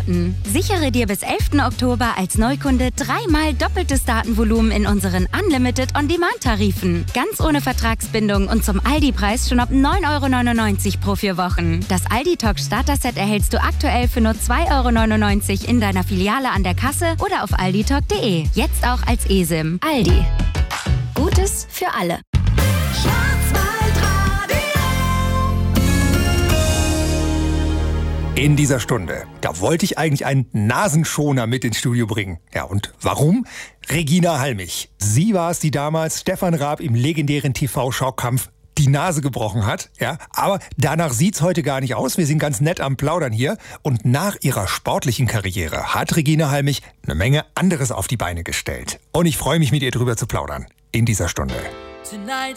Daten. Sichere dir bis 11. Oktober als Neukunde 3-mal doppeltes Datenvolumen in unseren Unlimited On-Demand-Tarifen. Ganz ohne Vertragsbindung und zum Aldi-Preis schon ab 9,99 € pro 4 Wochen. Das Aldi-Talk Starter-Set erhältst du aktuell für nur 2,99 € in deiner Filiale an der Kasse oder auf alditalk.de. Jetzt auch als eSIM. Aldi. Gutes für alle. In dieser Stunde, da wollte ich eigentlich einen Nasenschoner mit ins Studio bringen. Ja, und warum? Regina Halmich. Sie war es, die damals Stefan Raab im legendären TV-Schaukampf die Nase gebrochen hat. Ja, aber danach sieht's heute gar nicht aus. Wir sind ganz nett am Plaudern hier. Und nach ihrer sportlichen Karriere hat Regina Halmich eine Menge anderes auf die Beine gestellt. Und ich freue mich, mit ihr drüber zu plaudern. In dieser Stunde.